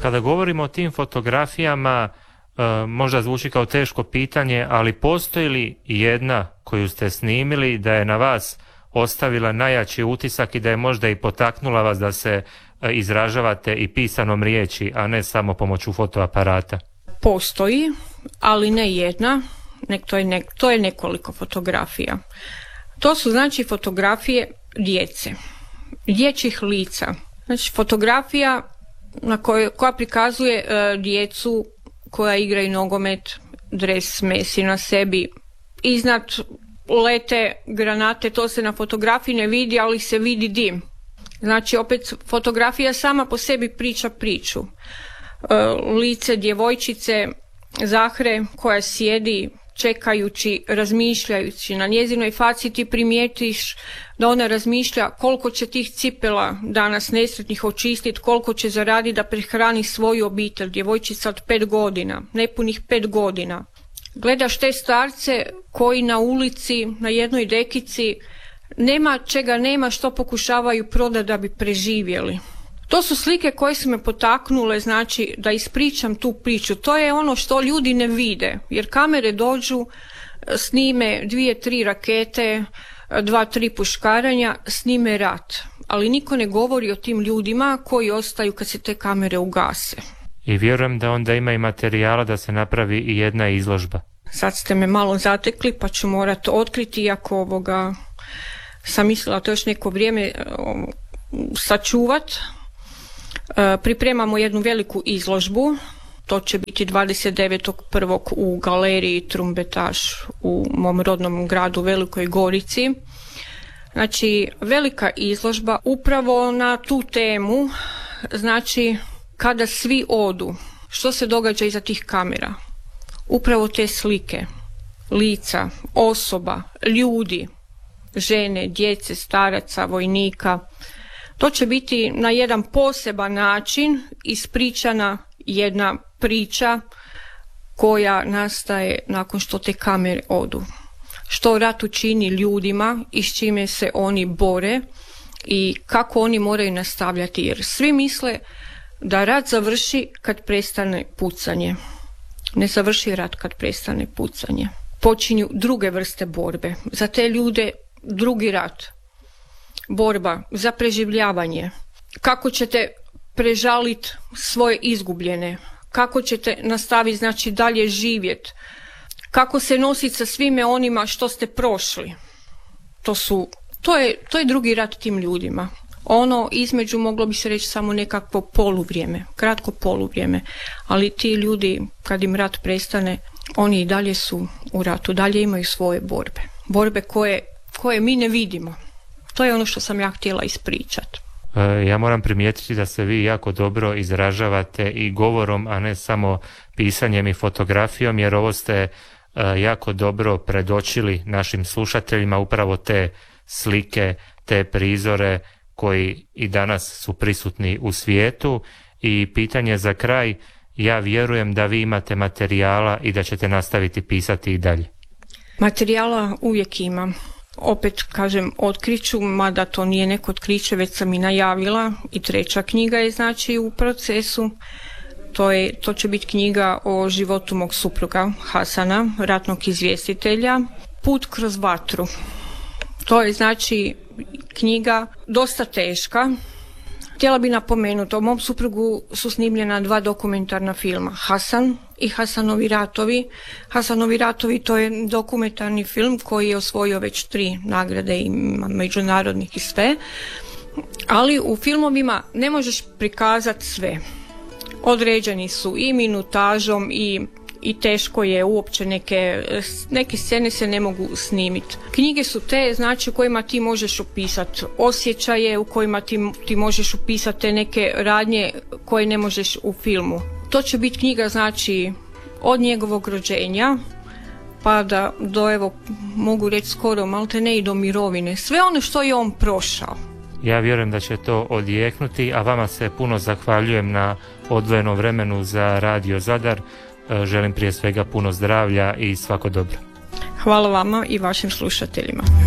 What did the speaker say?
Kada govorimo o tim fotografijama, možda zvuči kao teško pitanje, ali postoji li jedna koju ste snimili da je na vas ostavila najjači utisak i da je možda i potaknula vas da se izražavate i pisanom riječi, a ne samo pomoću fotoaparata? Postoji, ali ne jedna, to je nekoliko fotografija. To su znači fotografije djece, dječjih lica. Znači fotografija koja prikazuje djecu koja igraju nogomet, dres Messi na sebi, iznad lete granate, to se na fotografiji ne vidi, ali se vidi dim. Znači opet fotografija sama po sebi priča priču. Lice djevojčice Zahre koja sjedi čekajući, razmišljajući, na njezinoj faci ti primijetiš da ona razmišlja koliko će tih cipela danas nesretnih očistiti, koliko će zaraditi da prehrani svoju obitelj, djevojčica od 5 godina, nepunih 5 godina. Gledaš te starce koji na ulici, na jednoj dekici, nema čega nema, što pokušavaju prodati da bi preživjeli. To su slike koje su me potaknule, znači, da ispričam tu priču. To je ono što ljudi ne vide, jer kamere dođu, snime 2-3 rakete, 2-3 puškaranja, snime rat. Ali niko ne govori o tim ljudima koji ostaju kad se te kamere ugase. I vjerujem da onda ima i materijala da se napravi i jedna izložba. Sad ste me malo zatekli pa ću morati otkriti, iako sam mislila to još neko vrijeme sačuvat. Pripremamo jednu veliku izložbu, to će biti 29.1. u galeriji Trumbetaš u mom rodnom gradu Velikoj Gorici. Znači velika izložba upravo na tu temu, znači kada svi odu, što se događa iza tih kamera. Upravo te slike, lica, osoba, ljudi, žene, djece, staraca, vojnika. To će biti na jedan poseban način ispričana jedna priča koja nastaje nakon što te kamere odu. Što rat učini ljudima i s čime se oni bore i kako oni moraju nastavljati. Jer svi misle da rat završi kad prestane pucanje. Ne završi rat kad prestane pucanje. Počinju druge vrste borbe. Za te ljude drugi rat. Borba za preživljavanje. Kako ćete prežaliti svoje izgubljene? Kako ćete nastaviti, znači, dalje živjeti? Kako se nositi sa svime onima što ste prošli? To je drugi rat tim ljudima. Ono između moglo bi se reći samo nekakvo poluvrijeme, kratko poluvrijeme, ali ti ljudi kad im rat prestane, oni i dalje su u ratu, dalje imaju svoje borbe koje mi ne vidimo. To je ono što sam ja htjela ispričati. Ja moram primijetiti da se vi jako dobro izražavate i govorom, a ne samo pisanjem i fotografijom, jer ovo ste jako dobro predočili našim slušateljima, upravo te slike, te prizore koji i danas su prisutni u svijetu. I pitanje za kraj, ja vjerujem da vi imate materijala i da ćete nastaviti pisati i dalje. Materijala uvijek imam. Opet kažem, otkriću, mada to nije neko otkriće, već sam i najavila, i 3. knjiga je znači u procesu. To će biti knjiga o životu mog supruga Hasana, ratnog izvjestitelja, Put kroz vatru. To je znači knjiga dosta teška. Htjela bi napomenuti, o mom suprugu su snimljena 2 dokumentarna filma, Hasan i Hasanovi ratovi. Hasanovi ratovi, to je dokumentarni film koji je osvojio već 3 nagrade, ima međunarodnih i sve. Ali u filmovima ne možeš prikazati sve. Određeni su i minutažom i teško je uopće neke scene se ne mogu snimiti. Knjige su te, znači, u kojima ti možeš opisati osjećaje, u kojima ti možeš opisati te neke radnje koje ne možeš u filmu. To će biti knjiga, znači, od njegovog rođenja pa do evo, mogu reći skoro malte ne i do mirovine. Sve ono što je on prošao. Ja vjerujem da će to odjeknuti, a vama se puno zahvaljujem na odvojenom vremenu za Radio Zadar. Želim prije svega puno zdravlja i svako dobro. Hvala vama i vašim slušateljima.